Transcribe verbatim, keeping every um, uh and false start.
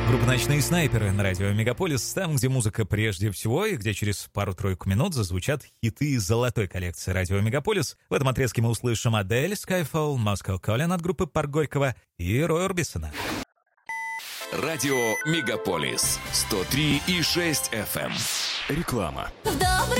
Группа «Ночные снайперы» на радио Мегаполис, там, где музыка прежде всего, и где через пару-тройку минут зазвучат хиты из золотой коллекции радио Мегаполис. В этом отрезке мы услышим Адель, Skyfall, Moscow Calling от группы Парк Горького и Роя Орбисона. Радио Мегаполис сто три и шесть эф эм. Реклама. В добрый